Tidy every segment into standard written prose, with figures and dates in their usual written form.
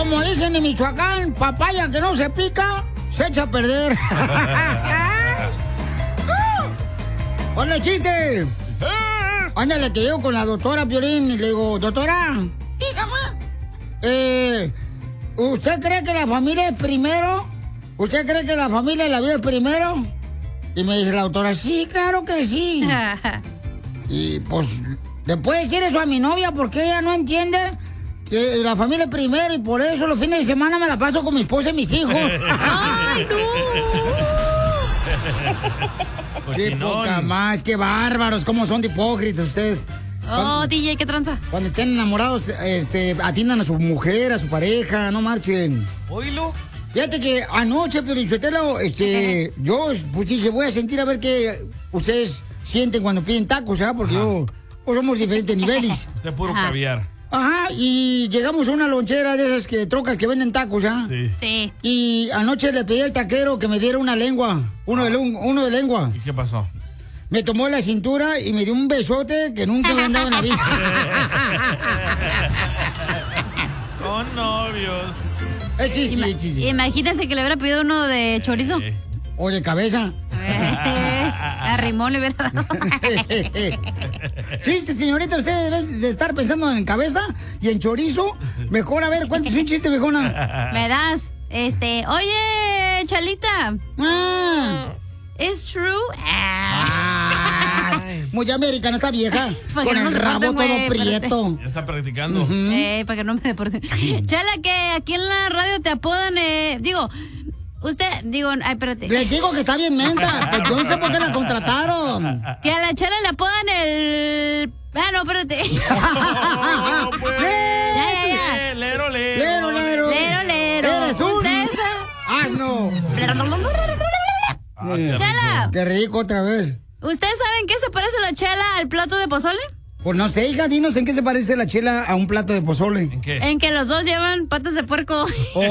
como dicen en Michoacán, papaya que no se pica, se echa a perder. ¡Hola, chiste! Ándale, que llego con la doctora Piolín y le digo, doctora, dígame. ¿Usted cree que la familia es primero? ¿Usted cree que la familia y la vida es primero? Y me dice la doctora, sí, claro que sí. Y pues, ¿le puede decir eso a mi novia? Porque ella no entiende que la familia es primero y por eso los fines de semana me la paso con mi esposa y mis hijos. ¡Ay, no! ¡Qué poca más! ¡Qué bárbaros! ¿Cómo son de hipócritas ustedes? DJ, ¿qué tranza? Cuando estén enamorados, atiendan a su mujer, a su pareja, no marchen. ¿Oílo? Fíjate que anoche, Piolichotelo, yo pues dije, voy a sentir a ver qué ustedes sienten cuando piden tacos, ¿ah? Porque pues somos diferentes niveles. Usted es puro caviar. Ajá, y llegamos a una lonchera de esas trocas que venden tacos, ¿ah? Sí. Y anoche le pedí al taquero que me diera una lengua, uno de lengua. ¿Y qué pasó? Me tomó la cintura y me dio un besote que nunca me han dado en la vida. Son novios. Es chiste. Imagínese que le hubiera pedido uno de chorizo. O de cabeza. A Rimón le hubiera dado. Chiste, señorita, usted debe de estar pensando en cabeza y en chorizo. Mejor, a ver, cuéntese un chiste, viejona. Me das, oye, Chalita. ¿Es true? Muy americana esta vieja. Con el rabo todo prieto. Ya está practicando. Para que no me deporte. Chala, que aquí en la radio te apodan, espérate. Les digo que está bien mensa. Pues yo no sé por qué la contrataron. Que a la Chala le apodan el... no, espérate. Ya. Lero. Eres un asno. Chala. Qué rico otra vez. ¿Ustedes saben qué se parece la chela al plato de pozole? Pues no sé, hija, dinos en qué se parece la chela a un plato de pozole. ¿En qué? En que los dos llevan patas de puerco.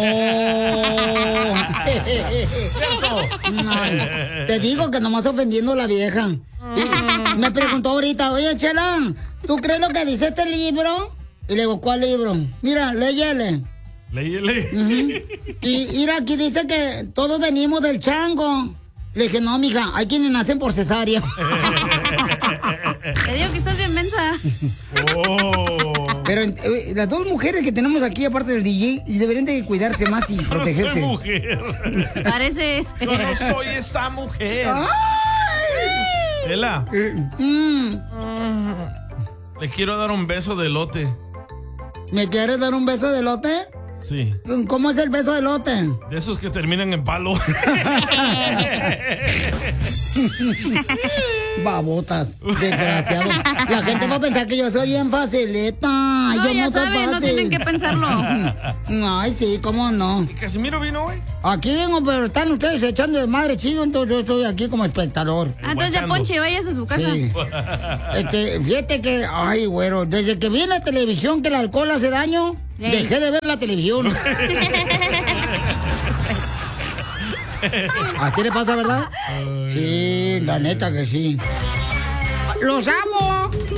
Te digo que nomás ofendiendo a la vieja. Y me preguntó ahorita, oye, Chela, ¿tú crees lo que dice este libro? Y le digo, ¿cuál libro? Mira, léyele. Y mira, aquí dice que todos venimos del chango. Le dije, no, mija, hay quienes nacen por cesárea. Te digo que estás bien mensa. Pero las dos mujeres que tenemos aquí, aparte del DJ, deberían de cuidarse más y protegerse. No soy mujer. Pareces. Yo no soy esa mujer. Chela. Le quiero dar un beso de elote. ¿Me quieres dar un beso de elote? Sí. ¿Cómo es el beso de elote? De esos que terminan en palo. Babotas, desgraciado. La gente va a pensar que yo soy bien facilita. No, yo ya no soy saben, fácil. no tienen que pensarlo. Ay, sí, cómo no. ¿Y Casimiro vino hoy? Aquí vengo, pero están ustedes echando de madre chido, entonces yo estoy aquí como espectador. Entonces ya Ponche, vayas a su casa. Sí. Fíjate que, ay, güero, desde que vi en la televisión que el alcohol hace daño, dejé de ver la televisión. Así le pasa, ¿verdad? Sí, la neta que sí. ¡Los amo!